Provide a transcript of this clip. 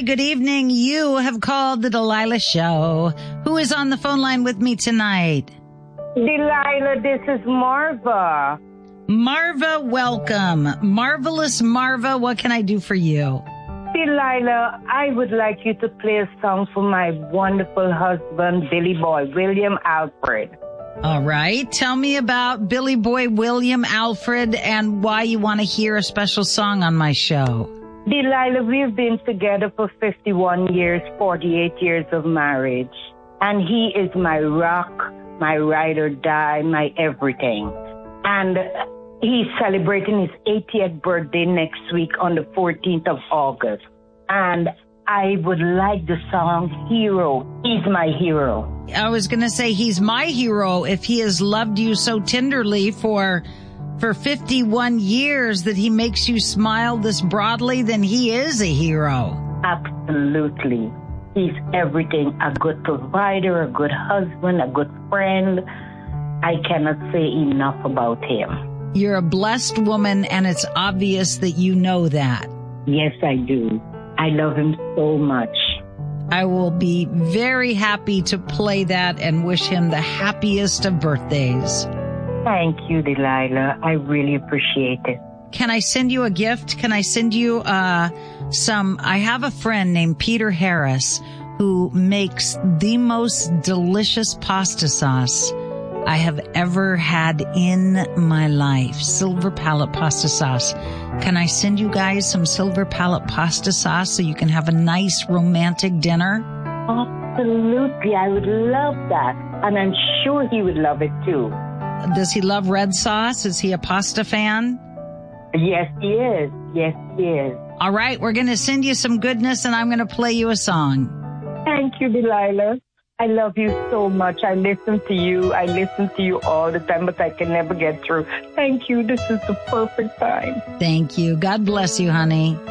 Hi, good evening. You have called the Delilah Show. Who is on the phone line with me tonight? Delilah, this is Marva. Marva, welcome. Marvelous Marva, what can I do for you? Delilah, I would like you to play a song for my wonderful husband, Billy Boy, William Alfred. All right. Tell me about Billy Boy William Alfred and why you want to hear a special song on my show. Delilah, we've been together for 51 years, 48 years of marriage. And he is my rock, my ride or die, my everything. And he's celebrating his 80th birthday next week on the 14th of August. And I would like the song Hero. He's my hero. I was going to say he's my hero if he has loved you so tenderly for 51 years that he makes you smile this broadly, then he is a hero. Absolutely. He's everything. A good provider, a good husband, a good friend. I cannot say enough about him. You're a blessed woman, and it's obvious that you know that. Yes, I do. I love him so much. I will be very happy to play that and wish him the happiest of birthdays. Thank you, Delilah. I really appreciate it. Can I send you a gift? Can I send you I have a friend named Peter Harris who makes the most delicious pasta sauce I have ever had in my life. Silver Palette pasta sauce. Can I send you guys some Silver Palette pasta sauce so you can have a nice romantic dinner? Absolutely. I would love that. And I'm sure he would love it too. Does he love red sauce? Is he a pasta fan? Yes, he is. Yes, he is. All right. We're going to send you some goodness and I'm going to play you a song. Thank you, Delilah. I love you so much. I listen to you. I listen to you all the time, but I can never get through. Thank you. This is the perfect time. Thank you. God bless you, honey.